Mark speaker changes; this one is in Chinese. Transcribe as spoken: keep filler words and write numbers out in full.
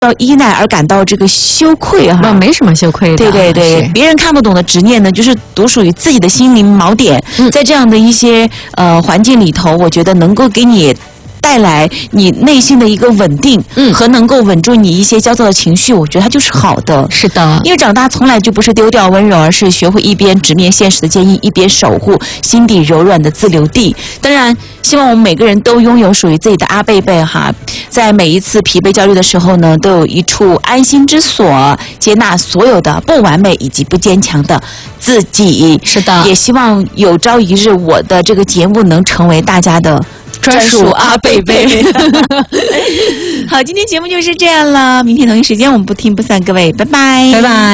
Speaker 1: 到依赖而感到这个羞愧哈，
Speaker 2: 没什么羞愧的。
Speaker 1: 对对对，别人看不懂的执念呢，就是独属于自己的心灵锚点。嗯、在这样的一些呃环境里头，我觉得能够给你带来你内心的一个稳定，嗯，和能够稳住你一些焦躁的情绪，我觉得它就是好的。
Speaker 2: 是的，
Speaker 1: 因为长大从来就不是丢掉温柔，而是学会一边直面现实的坚毅，一边守护心底柔软的自留地。当然，希望我们每个人都拥有属于自己的阿贝贝哈，在每一次疲惫焦虑的时候呢，都有一处安心之所，接纳所有的不完美以及不坚强的自己。
Speaker 2: 是的，
Speaker 1: 也希望有朝一日我的这个节目能成为大家的专属阿贝贝。好，今天节目就是这样了，明天同一时间我们不听不散，各位拜拜，
Speaker 2: 拜拜。